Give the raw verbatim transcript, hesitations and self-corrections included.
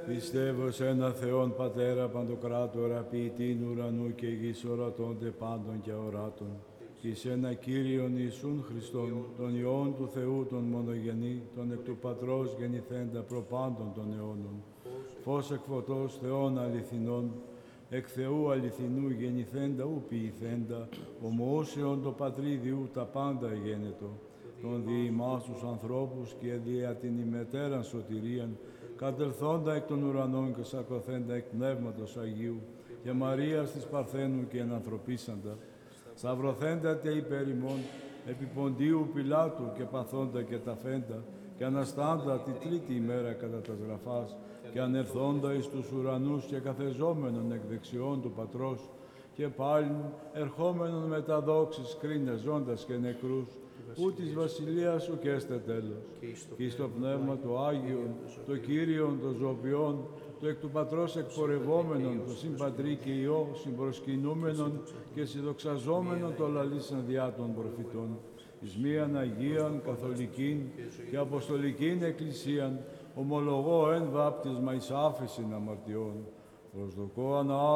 Πιστεύω σε ένα Θεόν Πατέρα Παντοκράτορα, ποιητήν ουρανού και γης, ορατώνται πάντων και οράτων, και σε ένα Κύριον Ιησούν Χριστόν, τον Υιόν του Θεού τον μονογενή, τον εκ του Πατρός γεννηθέντα προπάντων των αιώνων, φως εκ φωτός Θεών αληθινών, εκ Θεού αληθινού γεννηθέντα ου ποιηθέντα, ομοούσιον το Πατρίδιου τα πάντα γένετο, τον δι' ημάς τους ανθρώπους και δια την ημετέραν σωτηρίαν, κατελθόντα εκ των ουρανών και σαρκωθέντα εκ Πνεύματος Αγίου, και Μαρίας της Παρθένου και ενανθρωπίσαντα, σταυρωθέντα τε υπέρ ημών, επί Ποντίου Πιλάτου και παθόντα και ταφέντα, και αναστάντα τη τρίτη ημέρα κατά τας γραφάς, και ανερθόντα εις τους ουρανούς και καθεζόμενον εκ δεξιών του Πατρός, και πάλιν ερχόμενον με τα δόξης κρίνες ζώντας και νεκρούς, ού της βασιλείας σου και έστε τέλος. Και εις το Πνεύμα του Άγιον, το Κύριον των ζωοποιών, το εκ του Πατρός εκπορευόμενον, το συμπατρί και Υιό, συμπροσκυνούμενον και συνδοξαζόμενον το λαλήσαν διά των προφητών, εις μίαν Αγίαν, Καθολικήν και Αποστολικήν Εκκλησίαν, ομολογώ εν βάπτισμα εις άφεσιν αμαρτιών, προσδοκώ ανα